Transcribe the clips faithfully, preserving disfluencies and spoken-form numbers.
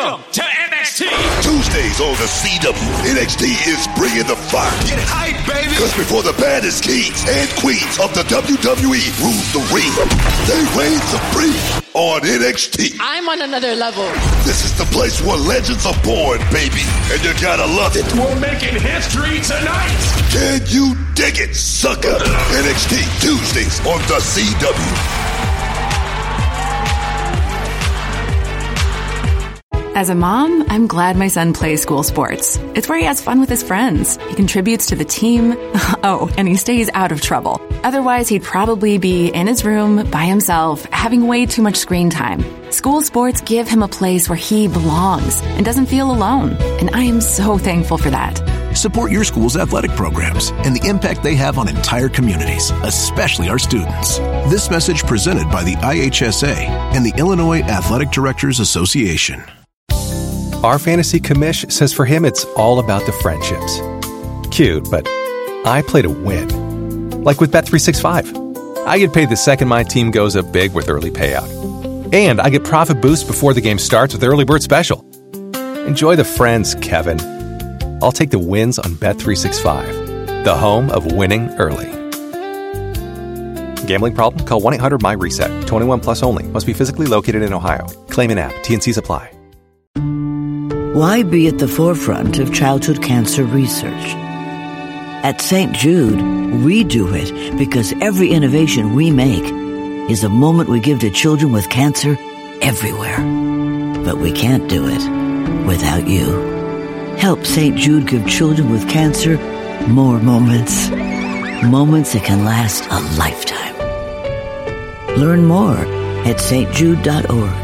Welcome to N X T. Tuesdays on the C W, N X T is bringing the fire. Get hype, baby. Because before the baddest kings and queens of the W W E rule the ring, they reign supreme on N X T. I'm on another level. This is the place where legends are born, baby, and you gotta love it. We're making history tonight. Can you dig it, sucker? N X T Tuesdays on the C W. As a mom, I'm glad my son plays school sports. It's where he has fun with his friends. He contributes to the team. Oh, and he stays out of trouble. Otherwise, he'd probably be in his room by himself, having way too much screen time. School sports give him a place where he belongs and doesn't feel alone. And I am so thankful for that. Support your school's athletic programs and the impact they have on entire communities, especially our students. This message presented by the I H S A and the Illinois Athletic Directors Association. Our fantasy commish says for him it's all about the friendships. Cute, but I play to win. Like with Bet three sixty-five. I get paid the second my team goes up big with early payout. And I get profit boost before the game starts with Early Bird Special. Enjoy the friends, Kevin. I'll take the wins on Bet three sixty-five, the home of winning early. Gambling problem? Call one eight hundred M Y reset. twenty-one plus only. Must be physically located in Ohio. Claim in app. T and Cs apply. Why be at the forefront of childhood cancer research? At Saint Jude, we do it because every innovation we make is a moment we give to children with cancer everywhere. But we can't do it without you. Help Saint Jude give children with cancer more moments. Moments that can last a lifetime. Learn more at s t jude dot org.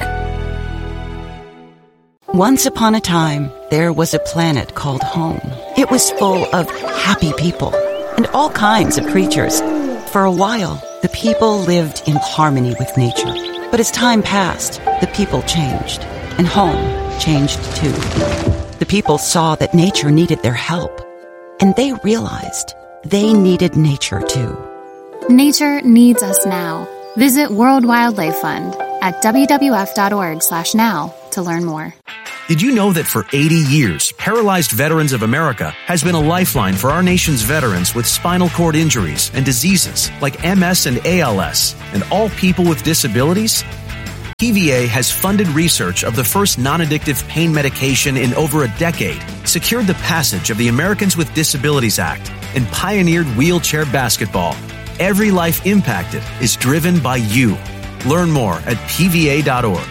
Once upon a time, there was a planet called home. It was full of happy people and all kinds of creatures. For a while, the people lived in harmony with nature. But as time passed, the people changed, and home changed too. The people saw that nature needed their help, and they realized they needed nature too. Nature needs us now. Visit World Wildlife Fund at w w f dot org slash now to learn more. Did you know that for eighty years, Paralyzed Veterans of America has been a lifeline for our nation's veterans with spinal cord injuries and diseases like M S and A L S, and all people with disabilities? P V A has funded research of the first non-addictive pain medication in over a decade, secured the passage of the Americans with Disabilities Act, and pioneered wheelchair basketball. Every life impacted is driven by you. Learn more at p v a dot org.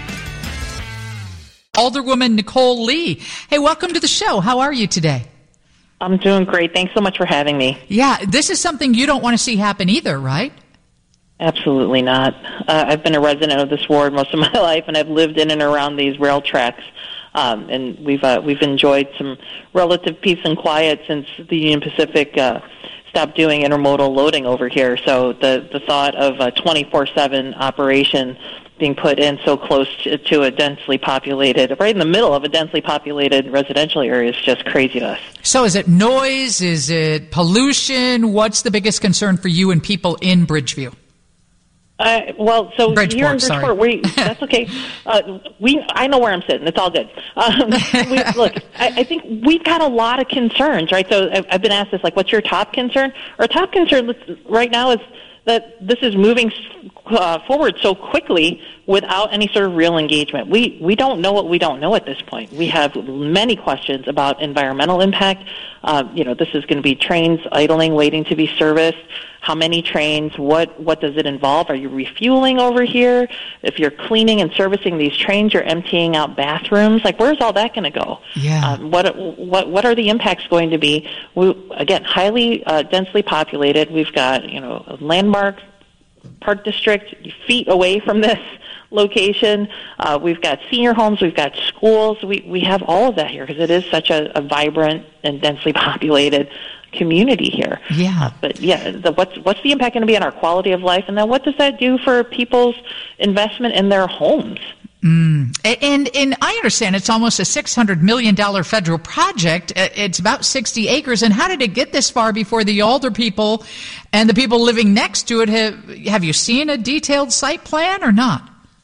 Alderwoman Nicole Lee. Hey, welcome to the show. How are you today? I'm doing great. Thanks so much for having me. Yeah, this is something you don't want to see happen either, right? Absolutely not. Uh, I've been a resident of this ward most of my life, and I've lived in and around these rail tracks. Um, and we've uh, we've enjoyed some relative peace and quiet since the Union Pacific uh, stopped doing intermodal loading over here. So the, the thought of a twenty-four seven operation being put in so close to, to a densely populated, right in the middle of a densely populated residential area is just crazy to us. So is it noise? Is it pollution? What's the biggest concern for you and people in Bridgeview? Uh, well, so Bridgeport, here in Bridgeport, we, that's okay. Uh, we, I know where I'm sitting. It's all good. Um, we, look, I, I think we've got a lot of concerns, right? So I've, I've been asked this, like, what's your top concern? Our top concern right now is that this is moving uh, forward so quickly without any sort of real engagement. We we don't know what we don't know at this point. We have many questions about environmental impact. Uh, you know, this is going to be trains idling, waiting to be serviced. How many trains? What what does it involve? Are you refueling over here? If you're cleaning and servicing these trains, you're emptying out bathrooms. Like, where's all that going to go? Yeah. Um, what what what are the impacts going to be? We, again, highly uh, densely populated. We've got, you know, a landmark park district feet away from this location. Uh, we've got senior homes. We've got schools. We we have all of that here because it is such a, a vibrant and densely populated community here. Yeah. Uh, but yeah, the, what's what's the impact going to be on our quality of life, and then what does that do for people's investment in their homes? Mm. And and I understand it's almost a six hundred million dollars federal project. It's about sixty acres. And how did it get this far before the older people and the people living next to it have, have you seen a detailed site plan or not?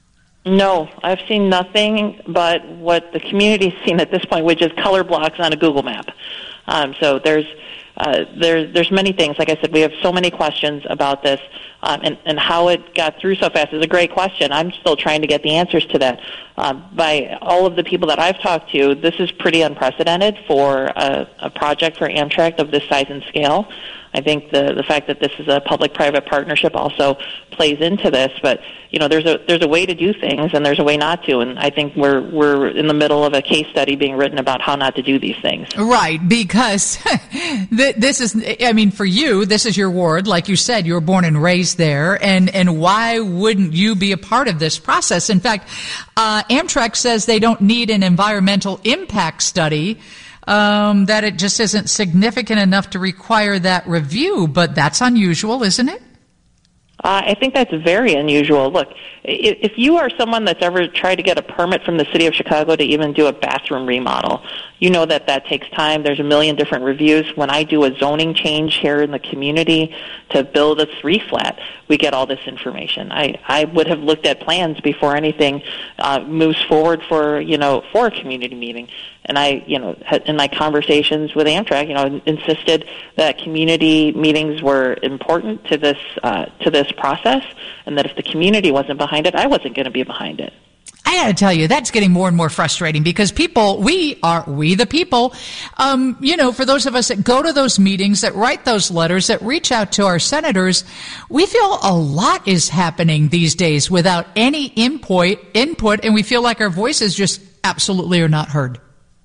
No, I've seen nothing but what the community's seen at this point, which is color blocks on a Google map. Um, so there's uh, there, there's many things. Like I said, we have so many questions about this, um, and, and how it got through so fast is a great question. I'm still trying to get the answers to that. Um, by all of the people that I've talked to, this is pretty unprecedented for a, a project for Amtrak of this size and scale. I think the the fact that this is a public-private partnership also plays into this. But you know, there's a there's a way to do things, and there's a way not to. And I think we're we're in the middle of a case study being written about how not to do these things. Right, because this is, I mean, for you, this is your ward. Like you said, you were born and raised there, and and why wouldn't you be a part of this process? In fact, uh, Amtrak says they don't need an environmental impact study. Um, that it just isn't significant enough to require that review, but that's unusual, isn't it? Uh, I think that's very unusual. Look, if you are someone that's ever tried to get a permit from the city of Chicago to even do a bathroom remodel, you know that that takes time. There's a million different reviews. When I do a zoning change here in the community to build a three-flat, we get all this information. I, I would have looked at plans before anything uh, moves forward for, you know, for a community meeting. And I, you know, in my conversations with Amtrak, you know, insisted that community meetings were important to this uh, to this process, and that if the community wasn't behind it, I wasn't going to be behind it. I got to tell you, that's getting more and more frustrating because people, we are, we the people, um, you know, for those of us that go to those meetings, that write those letters, that reach out to our senators, we feel a lot is happening these days without any input, input, and we feel like our voices just absolutely are not heard.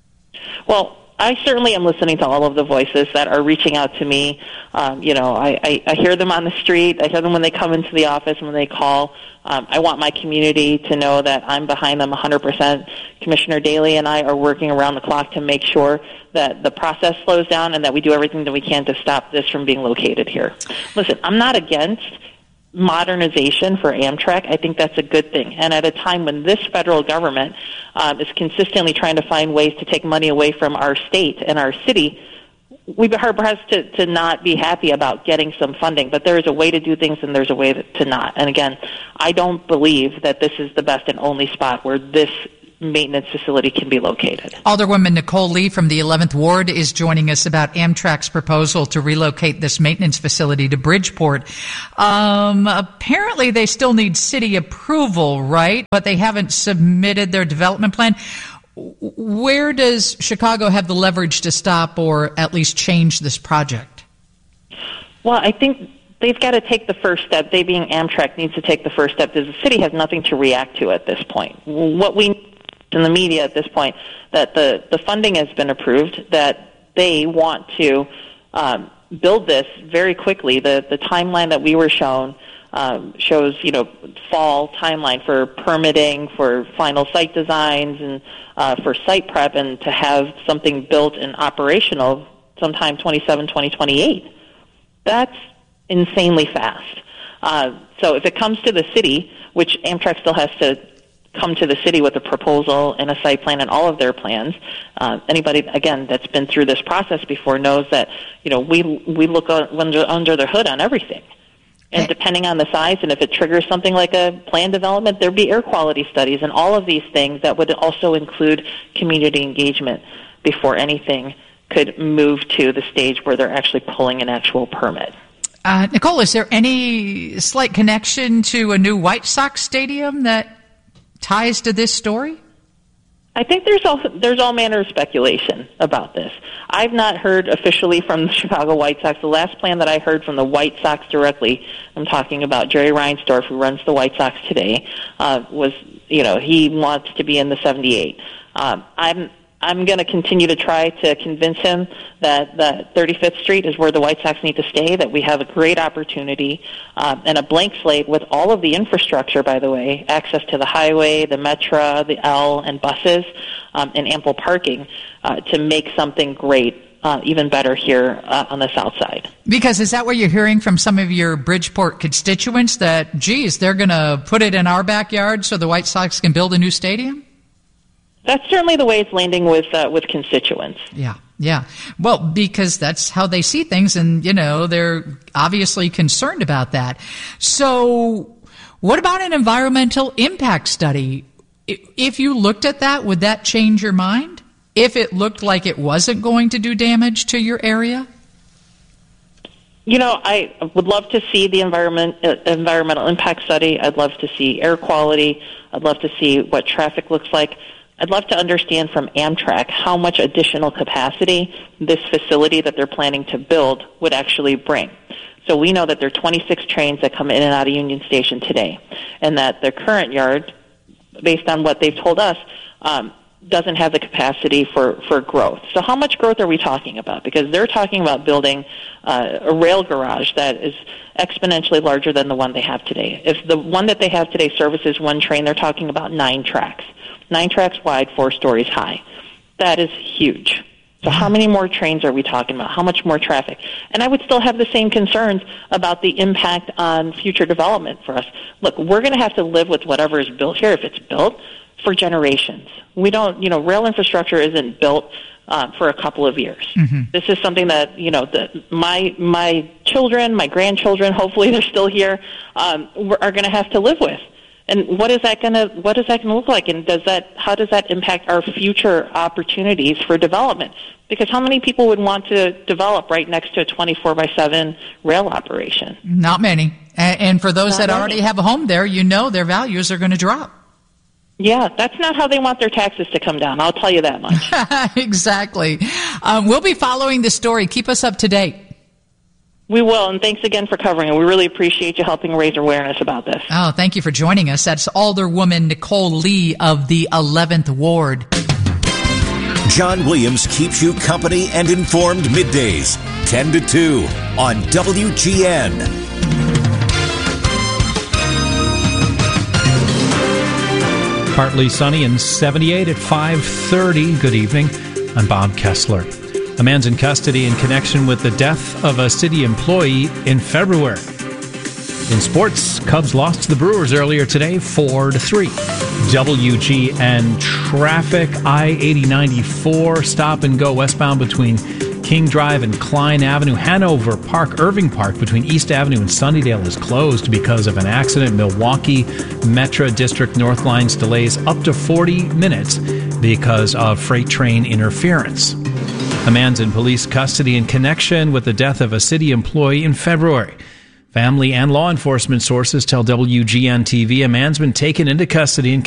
Well, I certainly am listening to all of the voices that are reaching out to me. Um, you know, I, I, I hear them on the street. I hear them when they come into the office and when they call. Um, I want my community to know that I'm behind them one hundred percent. Commissioner Daley and I are working around the clock to make sure that the process slows down and that we do everything that we can to stop this from being located here. Listen, I'm not against modernization for Amtrak. I think that's a good thing. And at a time when this federal government um, is consistently trying to find ways to take money away from our state and our city, we'd be hard-pressed to, to not be happy about getting some funding. But there is a way to do things and there's a way to not. And again, I don't believe that this is the best and only spot where this maintenance facility can be located. Alderwoman Nicole Lee from the eleventh Ward is joining us about Amtrak's proposal to relocate this maintenance facility to Bridgeport. Um, apparently they still need city approval, right? But they haven't submitted their development plan. Where does Chicago have the leverage to stop or at least change this project? Well, I think they've got to take the first step. They being Amtrak needs to take the first step because the city has nothing to react to at this point. What we in the media at this point, that the, the funding has been approved, that they want to um, build this very quickly. The, the timeline that we were shown um, shows, you know, fall timeline for permitting, for final site designs, and uh, for site prep, and to have something built and operational sometime twenty-seven, twenty twenty-eight. That's insanely fast. Uh, so if it comes to the city, which Amtrak still has to come to the city with a proposal and a site plan and all of their plans. Uh, anybody, again, that's been through this process before knows that, you know, we we look under, under the hood on everything. And depending on the size and if it triggers something like a plan development, there'd be air quality studies and all of these things that would also include community engagement before anything could move to the stage where they're actually pulling an actual permit. Uh, Nicole, is there any slight connection to a new White Sox stadium that ties to this story? I think there's all, there's all manner of speculation about this. I've not heard officially from the Chicago White Sox. The last plan that I heard from the White Sox directly, I'm talking about Jerry Reinsdorf, who runs the White Sox today, uh, was, you know, he wants to be in the seventy-eight. Um, I'm I'm going to continue to try to convince him that, that thirty-fifth Street is where the White Sox need to stay, that we have a great opportunity um, and a blank slate with all of the infrastructure, by the way, access to the highway, the Metra, the L, and buses, um, and ample parking uh, to make something great, uh, even better here uh, on the south side. Because is that what you're hearing from some of your Bridgeport constituents, that, geez, they're going to put it in our backyard so the White Sox can build a new stadium? That's certainly the way it's landing with uh, with constituents. Yeah, yeah. Well, because that's how they see things, and, you know, they're obviously concerned about that. So What about an environmental impact study? If you looked at that, would that change your mind? If it looked like it wasn't going to do damage to your area? You know, I would love to see the environment uh, environmental impact study. I'd love to see air quality. I'd love to see what traffic looks like. I'd love to understand from Amtrak how much additional capacity this facility that they're planning to build would actually bring. So we know that there are twenty-six trains that come in and out of Union Station today, and that their current yard, based on what they've told us, um, doesn't have the capacity for, for growth. So how much growth are we talking about? Because they're talking about building uh, a rail garage that is exponentially larger than the one they have today. If the one that they have today services one train, they're talking about nine tracks. Nine tracks wide, four stories high. That is huge. So how many more trains are we talking about? How much more traffic? And I would still have the same concerns about the impact on future development for us. Look, we're going to have to live with whatever is built here, if it's built, for generations. We don't, you know, rail infrastructure isn't built uh, for a couple of years. Mm-hmm. This is something that, you know, the, my my children, my grandchildren, hopefully they're still here, um, are going to have to live with. And what is that going to what is that going to look like? And does that how does that impact our future opportunities for development? Because how many people would want to develop right next to a twenty-four by seven rail operation? Not many. And for those Not that many. already have a home there, you know their values are going to drop. Yeah, that's not how they want their taxes to come down. I'll tell you that much. Exactly. Um, we'll be following this story. Keep us up to date. We will, and thanks again for covering it. We really appreciate you helping raise awareness about this. Oh, thank you for joining us. That's Alderwoman Nicole Lee of the eleventh Ward. John Williams keeps you company and informed middays, ten to two on W G N. Partly sunny and seventy-eight at five thirty. Good evening. I'm Bob Kessler. A man's in custody in connection with the death of a city employee in February. In sports, Cubs lost to the Brewers earlier today, four to three. W G N traffic, I eighty ninety-four, stop and go westbound between King Drive and Klein Avenue. Hanover Park, Irving Park between East Avenue and Sunnydale is closed because of an accident. Milwaukee Metro District North Line's delays up to forty minutes because of freight train interference. A man's in police custody in connection with the death of a city employee in February. Family and law enforcement sources tell W G N T V a man's been taken into custody in